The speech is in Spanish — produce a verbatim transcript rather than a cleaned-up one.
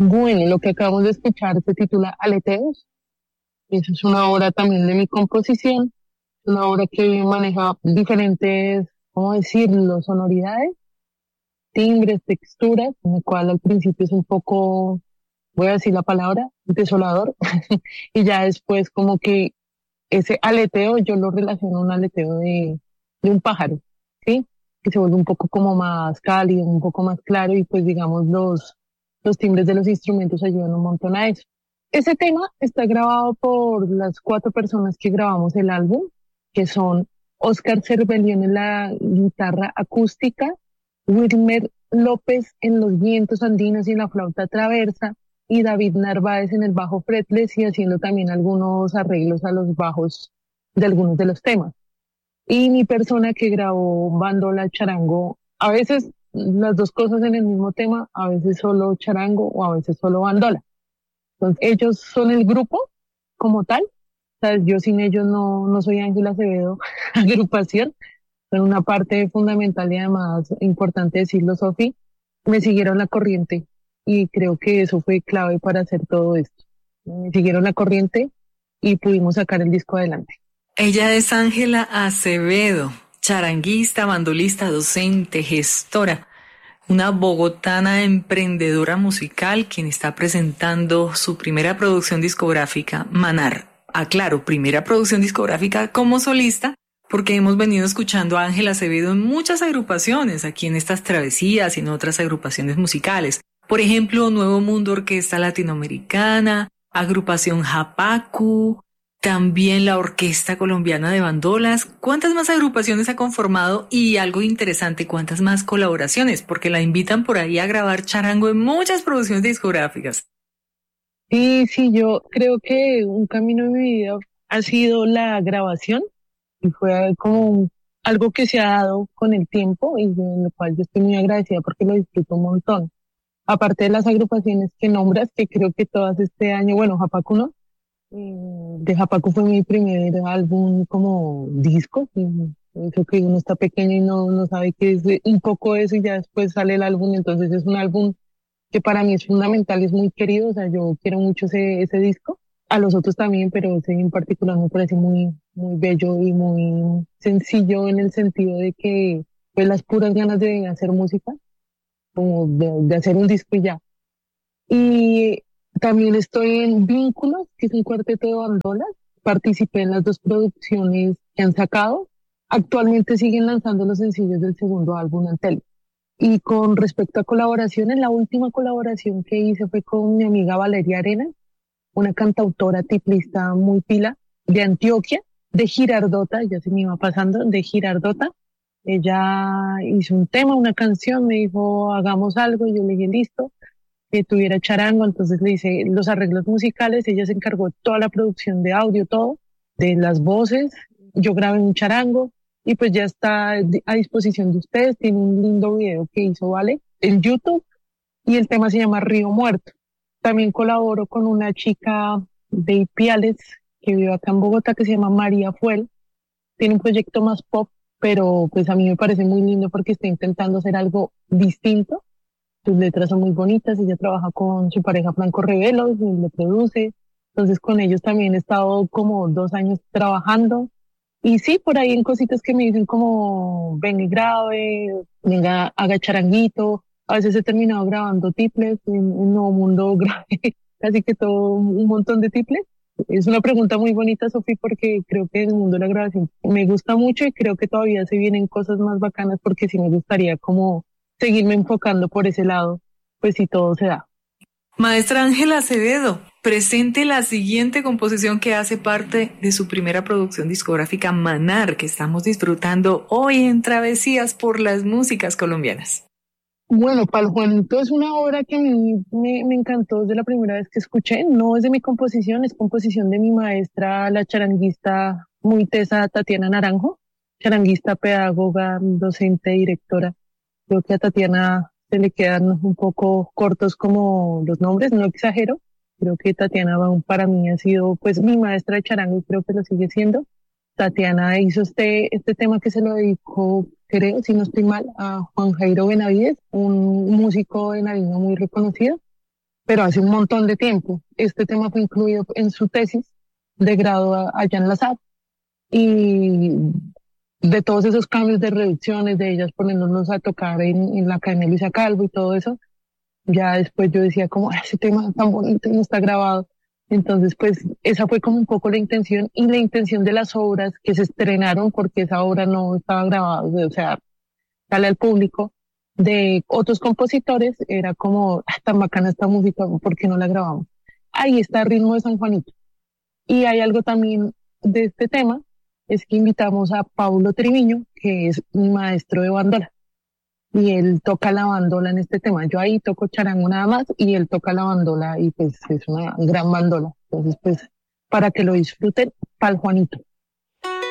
Bueno, lo que acabamos de escuchar se titula Aleteos. Esa es una obra también de mi composición, una obra que maneja diferentes, ¿cómo decirlo?, sonoridades, timbres, texturas, en el cual al principio es un poco, voy a decir la palabra, desolador, y ya después como que ese aleteo yo lo relaciono a un aleteo de, de un pájaro, ¿sí? Que se vuelve un poco como más cálido, un poco más claro y pues digamos los, los timbres de los instrumentos ayudan un montón a eso. Ese tema está grabado por las cuatro personas que grabamos el álbum, que son Oscar Cervelión en la guitarra acústica, Wilmer López en los vientos andinos y en la flauta traversa, y David Narváez en el bajo fretless y haciendo también algunos arreglos a los bajos de algunos de los temas. Y mi persona que grabó bandola, charango, a veces las dos cosas en el mismo tema, a veces solo charango o a veces solo bandola. Entonces ellos son el grupo como tal. O sea, yo sin ellos no, no soy Ángela Acevedo, agrupación. Son una parte fundamental y además importante decirlo, Sofi, me siguieron la corriente y creo que eso fue clave para hacer todo esto. Me siguieron la corriente y pudimos sacar el disco adelante. Ella es Ángela Acevedo, charanguista, bandolista, docente, gestora, una bogotana emprendedora musical quien está presentando su primera producción discográfica, Manar. Aclaro, primera producción discográfica como solista, porque hemos venido escuchando a Ángela Acevedo en muchas agrupaciones, aquí en estas travesías y en otras agrupaciones musicales. Por ejemplo, Nuevo Mundo Orquesta Latinoamericana, Agrupación Japacu, también la Orquesta Colombiana de Bandolas. ¿Cuántas más agrupaciones ha conformado? Y algo interesante, ¿cuántas más colaboraciones? Porque la invitan por ahí a grabar charango en muchas producciones discográficas. Sí, sí, yo creo que un camino en mi vida ha sido la grabación y fue como un- algo que se ha dado con el tiempo y de lo cual yo estoy muy agradecida porque lo disfruto un montón. Aparte de las agrupaciones que nombras, que creo que todas este año, bueno, Japacu no, eh, de Japacu fue mi primer álbum como disco, y creo que uno está pequeño y no, no sabe qué es de- un poco eso y ya después sale el álbum, entonces es un álbum que para mí es fundamental y es muy querido, o sea, yo quiero mucho ese, ese disco, a los otros también, pero ese en particular me parece muy, muy bello y muy sencillo en el sentido de que, pues las puras ganas de hacer música, como de, de hacer un disco y ya. Y también estoy en Vínculos, que es un cuarteto de bandolas. Participé en las dos producciones que han sacado. Actualmente siguen lanzando los sencillos del segundo álbum Antel. Y con respecto a colaboraciones, la última colaboración que hice fue con mi amiga Valeria Arenas, una cantautora tiplista muy pila de Antioquia, de Girardota, ya se me iba pasando, de Girardota. Ella hizo un tema, una canción, me dijo, hagamos algo, y yo le dije, listo, que tuviera charango, entonces le hice los arreglos musicales, ella se encargó de toda la producción de audio, todo, de las voces, yo grabé un charango y pues ya está a disposición de ustedes, tiene un lindo video que hizo Vale en YouTube y el tema se llama Río Muerto. También colaboro con una chica de Ipiales que vive acá en Bogotá que se llama María Fuel, tiene un proyecto más pop, pero pues a mí me parece muy lindo porque está intentando hacer algo distinto. Sus letras son muy bonitas, ella trabaja con su pareja Franco Revelos, y le produce, entonces con ellos también he estado como dos años trabajando, y sí, por ahí en cositas que me dicen como, ven y grabe, venga, haga charanguito, a veces he terminado grabando tiples, en un Nuevo Mundo grabé casi que todo, un montón de tiples. Es una pregunta muy bonita, Sofi, porque creo que en el mundo de la grabación me gusta mucho y creo que todavía se vienen cosas más bacanas porque sí me gustaría como seguirme enfocando por ese lado, pues si todo se da. Maestra Ángela Acevedo, presente la siguiente composición que hace parte de su primera producción discográfica Manar, que estamos disfrutando hoy en Travesías por las Músicas Colombianas. Bueno, Pal Juanito es una obra que a mí me, me encantó desde la primera vez que escuché. No es de mi composición, es composición de mi maestra, la charanguista muy tesa Tatiana Naranjo, charanguista, pedagoga, docente, directora. Creo que a Tatiana se le quedan un poco cortos como los nombres, no exagero. Creo que Tatiana para mí ha sido pues mi maestra de charango y creo que lo sigue siendo. Tatiana hizo este, este tema que se lo dedicó, creo, si no estoy mal, a Juan Jairo Benavides, un músico de Nariño muy reconocido. pero hace un montón de tiempo. Este tema fue incluido en su tesis de grado a- allá en la S A P y de todos esos cambios de reducciones, de ellas poniéndonos a tocar en, en la Academia Luisa Calvo y todo eso, ya después yo decía como, "Ah, ese tema es tan bonito y no está grabado". Entonces, pues esa fue como un poco la intención y la intención de las obras que se estrenaron, porque esa obra no estaba grabada, o sea, sale al público, de otros compositores, era como, "Ah, tan bacana esta música, ¿por qué no la grabamos?". Ahí está Ritmo de San Juanito. Y hay algo también de este tema, es que invitamos a Paulo Triviño, que es un maestro de bandola, y él toca la bandola en este tema. Yo ahí toco charango nada más y él toca la bandola y pues es una gran bandola. Entonces, pues, para que lo disfruten, pal Juanito.